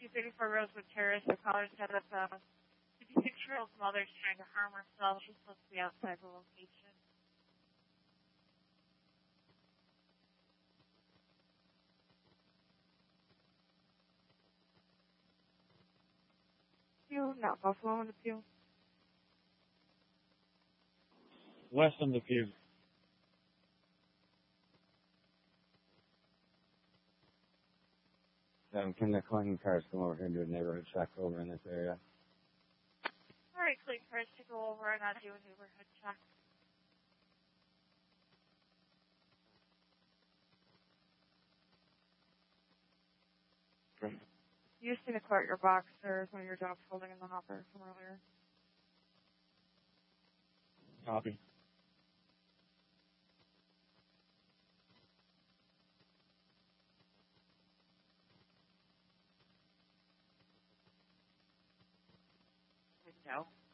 234 Rosewood Terrace. The caller said that the 56-year-old mother is trying to harm herself. She's supposed to be outside the location. Not Buffalo and Depew. West on Depew. Can the cleaning cars come over here and do a neighborhood check over in this area? All right, clean cars to go over and do a neighborhood check. Okay. You just need to clear out your box. There's one of your dogs holding in the hopper from earlier. Copy. No.